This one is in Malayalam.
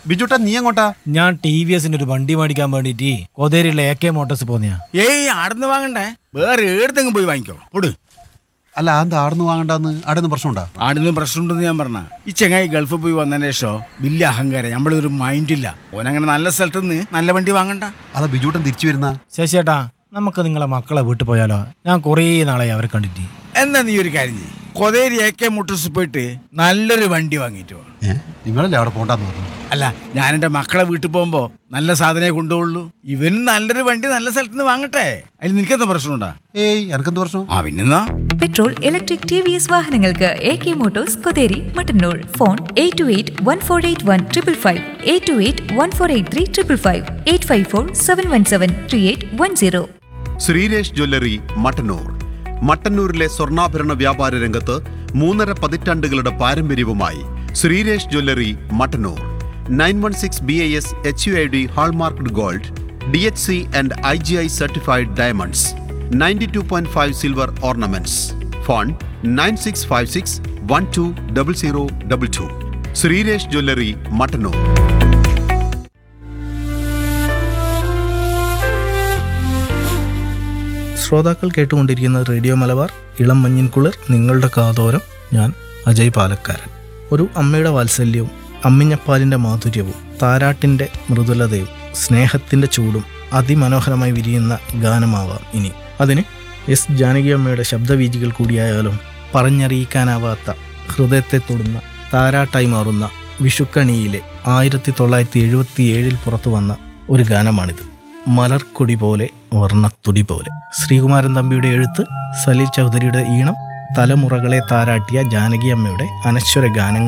ബിജുട്ടാ നീ എങ്ങോട്ടാ? ഞാൻ TVS ഒരു വണ്ടി മേടിക്കാൻ വേണ്ടിട്ട് കോതേരിയിലെ AK മോട്ടോഴ്സ് പോന്നെയാ. ഏയ് ആടുന്ന് വാങ്ങണ്ടേ, വേറെ ഏടത്തെങ്കിലും പോയി വാങ്ങിക്കോ. പൊട്. അല്ല അത് ആടുന്ന് വാങ്ങണ്ടെന്ന് ആടുന്ന് പ്രശ്നമുണ്ടാ? ആടുന്ന് പ്രശ്നമുണ്ടെന്ന് ഞാൻ പറഞ്ഞ ഈ ചെങ്ങായി ഗൾഫിൽ പോയി വന്നതിന് ശേഷം വലിയ അഹങ്കാരം, നമ്മളൊരു മൈൻഡില്ല. ഓനങ്ങനെ നല്ല സ്ഥലത്ത് നിന്ന് നല്ല വണ്ടി വാങ്ങണ്ട. അതാ ബിജുട്ടൻ തിരിച്ചു വരുന്ന. ശശിയേട്ടാ, നമുക്ക് നിങ്ങളെ മക്കളെ വീട്ടിൽ പോയാലോ? ഞാൻ കുറേ നാളായി അവരെ കണ്ടിട്ട്. എന്നാ നീ ഒരു കാര്യം ചെയ്യ്, കൊതേരി AK മോട്ടോഴ്സ് പോയിട്ട് നല്ലൊരു വണ്ടി വാങ്ങിയിട്ട് വാ. നിങ്ങളല്ലേ അവിടെ പോണ്ടെന്ന് പറഞ്ഞു? അല്ല, ഞാൻ എൻ്റെ മക്കളെ വീട്ടിൽ പോകുമ്പോ നല്ല സാധനമേ കൊണ്ടുപോകുള്ളൂ. ഇവനും നല്ലൊരു വണ്ടി നല്ല സ്ഥലത്ത് നിന്ന് വാങ്ങട്ടെ. അതിൽ നിനക്കെന്താ പ്രശ്നമുണ്ടാ? ഏയ് എനക്കെന്ത് പ്രശ്നം? പിന്നെന്നാ പെട്രോൾ, ഇലക്ട്രിക്, TVS വാഹനങ്ങൾക്ക് AK Motors Kotheri Mattannur. Phone 8281481555, 8281483555, 8547173810. Sreeresh jewellery Mattannur. മട്ടന്നൂരിലെ സ്വർണ്ണാഭരണ വ്യാപാര രംഗത്ത് 3.5 പതിറ്റാണ്ടുകളുടെ പാരമ്പര്യവുമായി Sreeresh jewellery Mattannur. 916 BIS HUID hallmarked gold, DHC and IGI certified diamonds, 92.5 silver ornaments. Phone 9656120022. Sreeresh jewellery Mattannur. ശ്രോതാക്കൾ കേട്ടുകൊണ്ടിരിക്കുന്ന റേഡിയോ മലബാർ ഇളം മഞ്ഞിൻ കുളിർ, നിങ്ങളുടെ കാതോരം. ഞാൻ അജയ് പാലക്കാരൻ. ഒരു അമ്മയുടെ വാത്സല്യവും അമ്മിഞ്ഞപ്പാലിൻ്റെ മാധുര്യവും താരാട്ടിൻ്റെ മൃദുലതയും സ്നേഹത്തിൻ്റെ ചൂടും അതിമനോഹരമായി വിരിയുന്ന ഗാനമാവാം ഇനി. അതിന് S ജാനകി അമ്മയുടെ ശബ്ദവീചികൾ കൂടിയായാലും പറഞ്ഞറിയിക്കാനാവാത്ത ഹൃദയത്തെ തൊടുന്ന താരാട്ടായി മാറുന്ന വിഷുക്കണിയിലെ 1977 പുറത്തു വന്ന ഒരു ഗാനമാണിത്. മലർക്കൊടി പോലെ വർണ്ണത്തുടി പോലെ. ശ്രീകുമാരൻ തമ്പിയുടെ എഴുത്ത്, സലീൽ ചൗധരിയുടെ ഈണം, തലമുറകളെ താരാട്ടിയ ജാനകി അമ്മയുടെ അനശ്വര ഗാനങ്ങൾ